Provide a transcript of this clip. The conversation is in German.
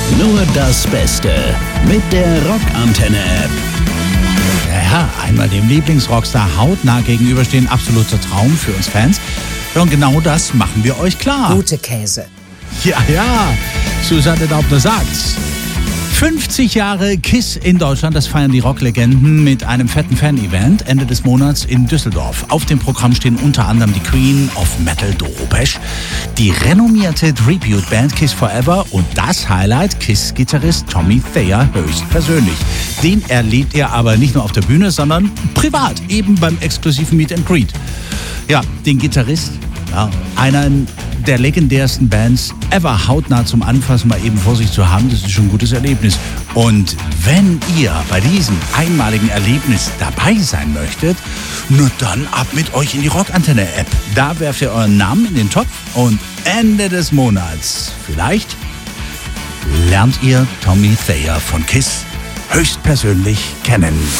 Nur das Beste mit der Rockantenne-App. Ja, einmal dem Lieblingsrockstar hautnah gegenüberstehen, absoluter Traum für uns Fans. Und genau das machen wir euch klar. Gute Käse. Ja, Susanne Daubner sagt's. 50 Jahre KISS in Deutschland, das feiern die Rocklegenden mit einem fetten Fan-Event Ende des Monats in Düsseldorf. Auf dem Programm stehen unter anderem die Queen of Metal, Doro Pesch, die renommierte Tribute-Band KISS Forever und das Highlight, KISS-Gitarrist Tommy Thayer höchstpersönlich. Den erlebt ihr aber nicht nur auf der Bühne, sondern privat, eben beim exklusiven Meet and Greet. Ja, den Gitarrist, einer der legendärsten Bands ever hautnah zum Anfassen mal eben vor sich zu haben, das ist schon ein gutes Erlebnis. Und wenn ihr bei diesem einmaligen Erlebnis dabei sein möchtet, nur dann ab mit euch in die Rockantenne-App. Da werft ihr euren Namen in den Topf und Ende des Monats vielleicht lernt ihr Tommy Thayer von KISS höchstpersönlich kennen.